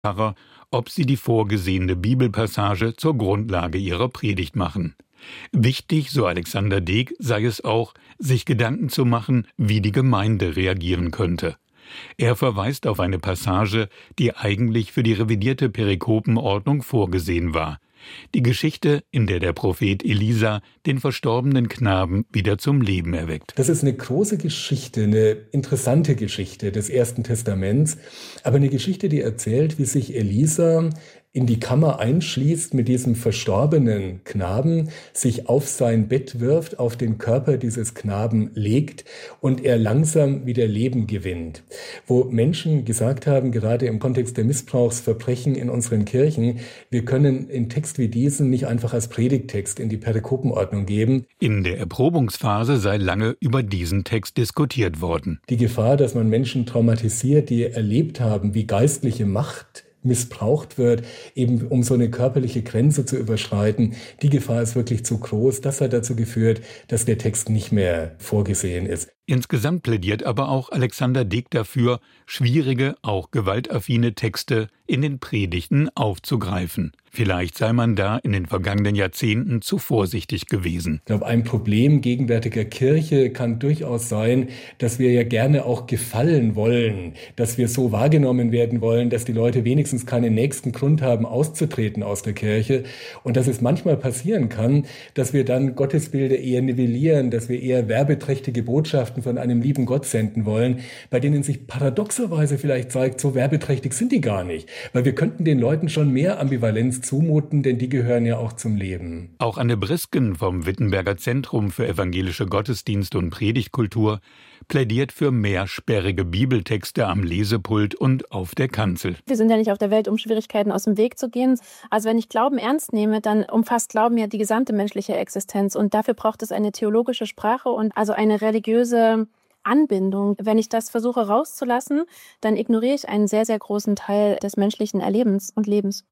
Pfarrer, ob sie die vorgesehene Bibelpassage zur Grundlage ihrer Predigt machen. Wichtig, so Alexander Deg, sei es auch, sich Gedanken zu machen, wie die Gemeinde reagieren könnte. Er verweist auf eine Passage, die eigentlich für die revidierte Perikopenordnung vorgesehen war. Die Geschichte, in der der Prophet Elisa den verstorbenen Knaben wieder zum Leben erweckt. Das ist eine große Geschichte, eine interessante Geschichte des Ersten Testaments, aber eine Geschichte, die erzählt, wie sich Elisa in die Kammer einschließt mit diesem verstorbenen Knaben, sich auf sein Bett wirft, auf den Körper dieses Knaben legt und er langsam wieder Leben gewinnt. Wo Menschen gesagt haben, gerade im Kontext der Missbrauchsverbrechen in unseren Kirchen, wir können einen Text wie diesen nicht einfach als Predigttext in die Perikopenordnung geben. In der Erprobungsphase sei lange über diesen Text diskutiert worden. Die Gefahr, dass man Menschen traumatisiert, die erlebt haben, wie geistliche Macht missbraucht wird, eben um so eine körperliche Grenze zu überschreiten, die Gefahr ist wirklich zu groß. Das hat dazu geführt, dass der Text nicht mehr vorgesehen ist. Insgesamt plädiert aber auch Alexander Deg dafür, schwierige, auch gewaltaffine Texte in den Predigten aufzugreifen. Vielleicht sei man da in den vergangenen Jahrzehnten zu vorsichtig gewesen. Ich glaube, ein Problem gegenwärtiger Kirche kann durchaus sein, dass wir ja gerne auch gefallen wollen, dass wir so wahrgenommen werden wollen, dass die Leute wenigstens keinen nächsten Grund haben, auszutreten aus der Kirche und dass es manchmal passieren kann, dass wir dann Gottesbilder eher nivellieren, dass wir eher werbeträchtige Botschaften von einem lieben Gott senden wollen, bei denen sich paradoxerweise vielleicht zeigt, so werbeträchtig sind die gar nicht. Weil wir könnten den Leuten schon mehr Ambivalenz zumuten, denn die gehören ja auch zum Leben. Auch Anne Brisken vom Wittenberger Zentrum für evangelische Gottesdienste und Predigtkultur plädiert für mehr sperrige Bibeltexte am Lesepult und auf der Kanzel. Wir sind ja nicht auf der Welt, um Schwierigkeiten aus dem Weg zu gehen. Also wenn ich Glauben ernst nehme, dann umfasst Glauben ja die gesamte menschliche Existenz. Und dafür braucht es eine theologische Sprache und also eine religiöse Anbindung. Wenn ich das versuche rauszulassen, dann ignoriere ich einen sehr, sehr großen Teil des menschlichen Erlebens und Lebens.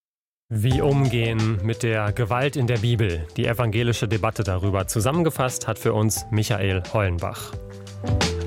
Wie umgehen mit der Gewalt in der Bibel? Die evangelische Debatte darüber zusammengefasst hat für uns Michael Hollenbach.